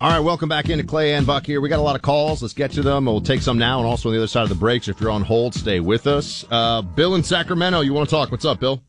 All right, welcome back into Clay and Buck here. We got a lot of calls. Let's get to them. We'll take some now and also on the other side of the breaks. If you're on hold, stay with us. Bill in Sacramento, you want to talk? What's up, Bill?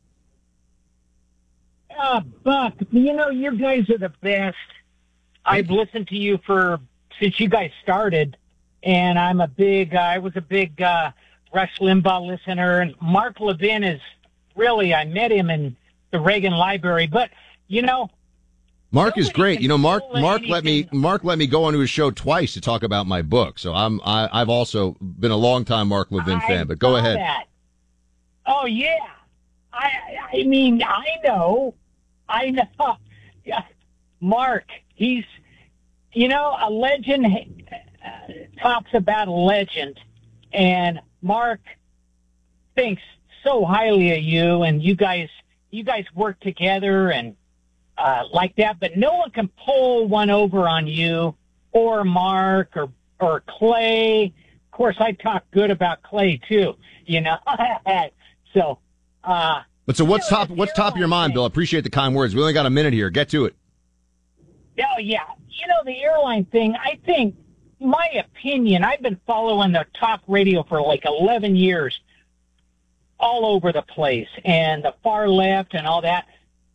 Buck, you guys are the best. I've listened to you since you guys started, and I was a big Rush Limbaugh listener, and Mark Levin is really, I met him in the Reagan Library, but, Mark is great. Mark let me go onto his show twice to talk about my book. So I've also been a long time Mark Levin fan, but go ahead. That. Oh yeah. I mean, I know. Yeah. Mark, he's a legend talks about a legend, and Mark thinks so highly of you, and you guys work together and like that, but no one can pull one over on you or Mark or Clay. Of course, I talk good about Clay too, So, so what's top of your mind, Bill? I appreciate the kind words. We only got a minute here. Get to it. Oh yeah, the airline thing. I think, my opinion, I've been following the talk radio for like 11 years, all over the place, and the far left and all that.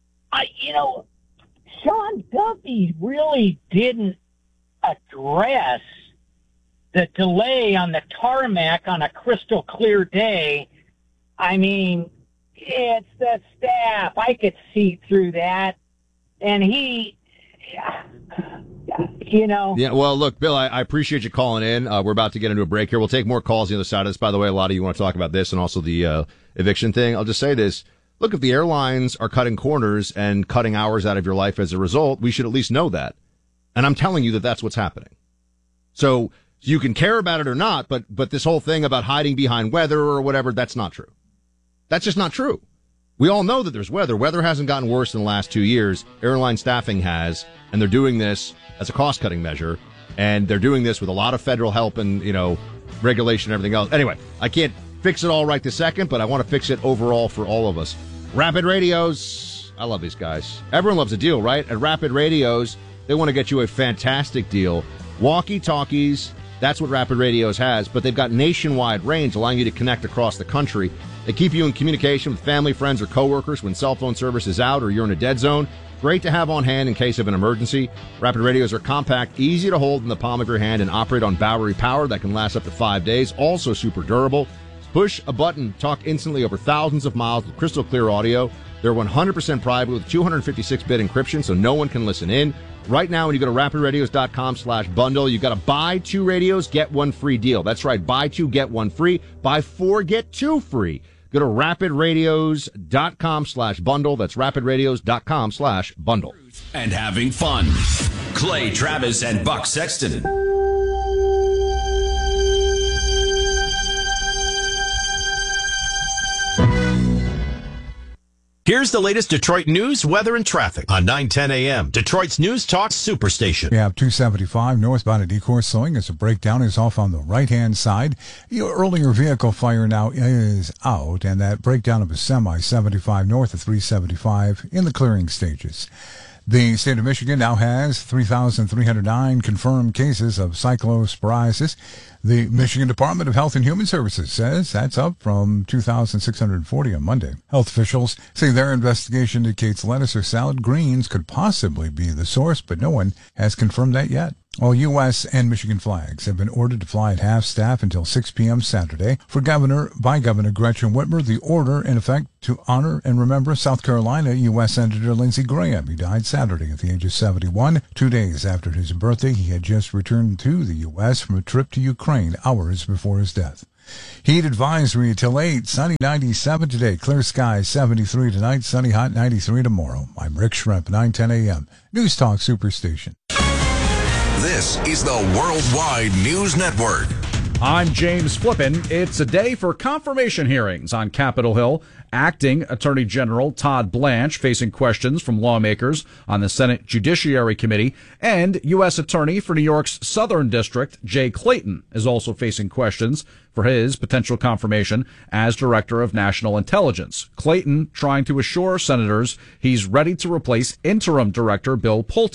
Sean Duffy really didn't address the delay on the tarmac on a crystal clear day. I mean, it's the staff. I could see through that. And Yeah, well, look, Bill, I appreciate you calling in. We're about to get into a break here. We'll take more calls on the other side of this. By the way, a lot of you want to talk about this and also the eviction thing. I'll just say this. Look, if the airlines are cutting corners and cutting hours out of your life as a result, we should at least know that. And I'm telling you that that's what's happening. So you can care about it or not, but this whole thing about hiding behind weather or whatever, that's not true. That's just not true. We all know that there's weather. Weather hasn't gotten worse in the last 2 years. Airline staffing has, and they're doing this as a cost-cutting measure, and they're doing this with a lot of federal help and, regulation and everything else. Anyway, I can't fix it all right this second, but I want to fix it overall for all of us. Rapid Radios. I love these guys. Everyone loves a deal, right? At Rapid Radios, they want to get you a fantastic deal. Walkie-talkies, that's what Rapid Radios has, but they've got nationwide range, allowing you to connect across the country. They keep you in communication with family, friends, or coworkers when cell phone service is out or you're in a dead zone. Great to have on hand in case of an emergency. Rapid Radios are compact, easy to hold in the palm of your hand, and operate on battery power that can last up to 5 days. Also super durable. Push a button, talk instantly over thousands of miles with crystal clear audio. They're 100% private with 256-bit encryption, so no one can listen in. Right now, when you go to rapidradios.com/bundle, you've got to buy 2 radios, get 1 free deal. That's right, buy 2, get 1 free. Buy 4, get 2 free. Go to rapidradios.com/bundle. That's rapidradios.com/bundle. And having fun. Clay Travis and Buck Sexton. Here's the latest Detroit news, weather, and traffic on 9:10 a.m. Detroit's News Talk Superstation. We have 275 northbound at Ecorse slowing as a breakdown is off on the right-hand side. Your earlier vehicle fire now is out, and that breakdown of a semi 75 north of 375 in the clearing stages. The state of Michigan now has 3,309 confirmed cases of cyclosporiasis. The Michigan Department of Health and Human Services says that's up from 2,640 on Monday. Health officials say their investigation indicates lettuce or salad greens could possibly be the source, but no one has confirmed that yet. All U.S. and Michigan flags have been ordered to fly at half-staff until 6 p.m. Saturday by Governor Gretchen Whitmer. The order in effect to honor and remember South Carolina U.S. Senator Lindsey Graham. He died Saturday at the age of 71. 2 days after his birthday, he had just returned to the U.S. from a trip to Ukraine hours before his death. Heat advisory till 8, sunny 97 today, clear skies 73 tonight, sunny hot 93 tomorrow. I'm Rick Schremp, 9:10 a.m. News Talk Superstation. This is the Worldwide News Network. I'm James Flippin. It's a day for confirmation hearings on Capitol Hill. Acting Attorney General Todd Blanche facing questions from lawmakers on the Senate Judiciary Committee, and U.S. Attorney for New York's Southern District, Jay Clayton, is also facing questions for his potential confirmation as Director of National Intelligence. Clayton trying to assure senators he's ready to replace interim Director Bill Pulte,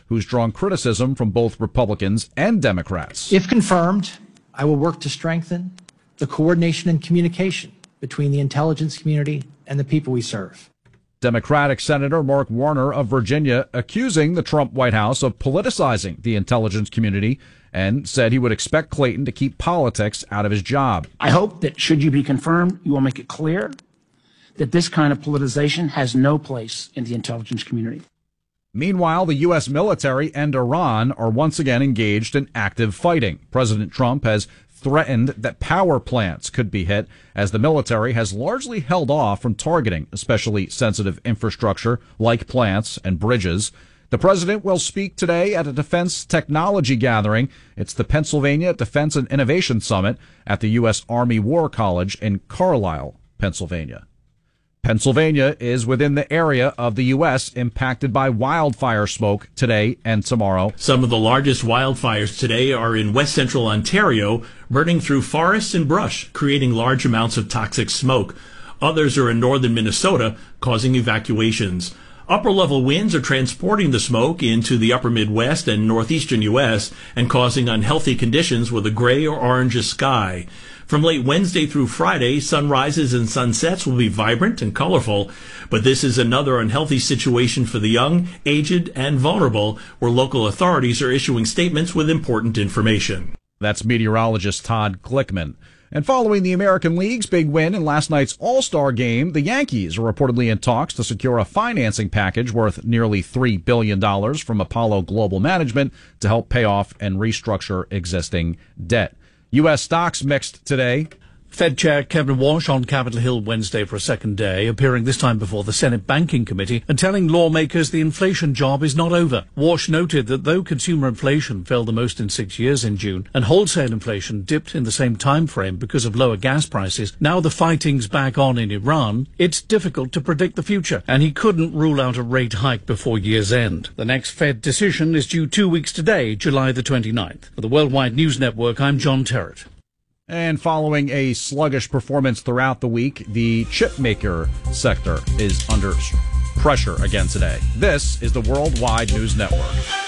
who's drawn criticism from both Republicans and Democrats. If confirmed, I will work to strengthen the coordination and communication between the intelligence community and the people we serve. Democratic Senator Mark Warner of Virginia accusing the Trump White House of politicizing the intelligence community and said he would expect Clayton to keep politics out of his job. I hope that should you be confirmed, you will make it clear that this kind of politicization has no place in the intelligence community. Meanwhile, the U.S. military and Iran are once again engaged in active fighting. President Trump has threatened that power plants could be hit as the military has largely held off from targeting especially sensitive infrastructure like plants and bridges. The president will speak today at a defense technology gathering. It's the Pennsylvania Defense and Innovation Summit at the U.S. Army War College in Carlisle, Pennsylvania. Pennsylvania is within the area of the U.S. impacted by wildfire smoke today and tomorrow. Some of the largest wildfires today are in west central Ontario, burning through forests and brush, creating large amounts of toxic smoke. Others are in northern Minnesota, causing evacuations. Upper-level winds are transporting the smoke into the upper Midwest and northeastern U.S. and causing unhealthy conditions with a gray or orange sky. From late Wednesday through Friday, sunrises and sunsets will be vibrant and colorful, but this is another unhealthy situation for the young, aged, and vulnerable, where local authorities are issuing statements with important information. That's meteorologist Todd Glickman. And following the American League's big win in last night's All-Star game, the Yankees are reportedly in talks to secure a financing package worth nearly $3 billion from Apollo Global Management to help pay off and restructure existing debt. U.S. stocks mixed today. Fed Chair Kevin Walsh on Capitol Hill Wednesday for a second day, appearing this time before the Senate Banking Committee and telling lawmakers the inflation job is not over. Walsh noted that though consumer inflation fell the most in 6 years in June and wholesale inflation dipped in the same time frame because of lower gas prices, now the fighting's back on in Iran, it's difficult to predict the future, and he couldn't rule out a rate hike before year's end. The next Fed decision is due 2 weeks today, July the 29th. For the Worldwide News Network, I'm John Terrett. And following a sluggish performance throughout the week, the chip maker sector is under pressure again today. This is the Worldwide News Network.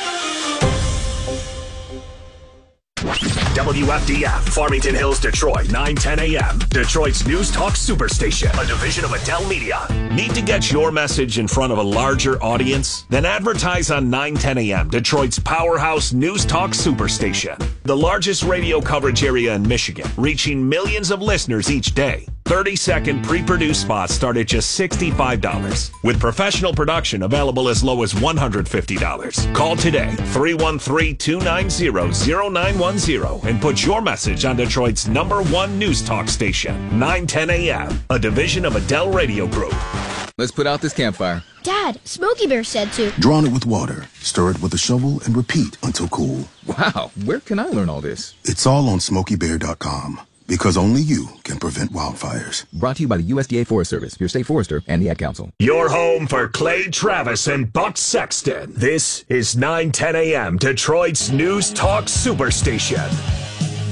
WFDF, Farmington Hills, Detroit, 910 a.m. Detroit's News Talk Superstation, a division of Adele Media. Need to get your message in front of a larger audience? Then advertise on 910 a.m., Detroit's powerhouse News Talk Superstation. The largest radio coverage area in Michigan, reaching millions of listeners each day. 30-second pre-produced spots start at just $65, with professional production available as low as $150. Call today, 313-290-0910, and put your message on Detroit's #1 news talk station, 910 a.m., a division of Adele Radio Group. Let's put out this campfire. Dad, Smokey Bear said to. Drawn it with water, stir it with a shovel, and repeat until cool. Wow, where can I learn all this? It's all on SmokeyBear.com. Because only you can prevent wildfires. Brought to you by the USDA Forest Service, your state forester, and the Ad Council. Your home for Clay Travis and Buck Sexton. This is 910 a.m. Detroit's News Talk Superstation.